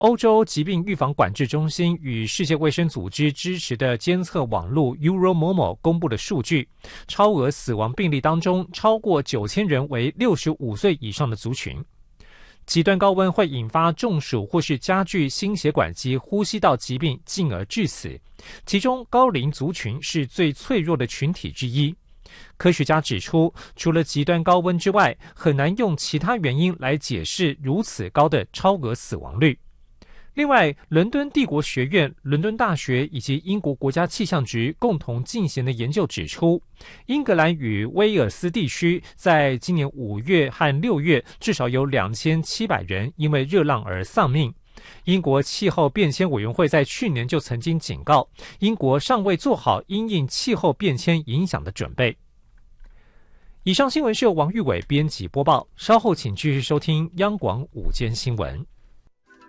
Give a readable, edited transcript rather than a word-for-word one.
欧洲疾病预防管制中心与世界卫生组织支持的监测网络 Euromomo 公布的数据，超额死亡病例当中，超过9000人为65岁以上的族群。极端高温会引发中暑或是加剧心血管及呼吸道疾病，进而致死。其中高龄族群是最脆弱的群体之一。科学家指出，除了极端高温之外，很难用其他原因来解释如此高的超额死亡率。另外，伦敦帝国学院、伦敦大学以及英国国家气象局共同进行的研究指出，英格兰与威尔斯地区在今年5月和6月至少有2700人因为热浪而丧命。英国气候变迁委员会在去年就曾经警告，英国尚未做好因应气候变迁影响的准备。以上新闻是由王玉伟编辑播报，稍后请继续收听央广午间新闻。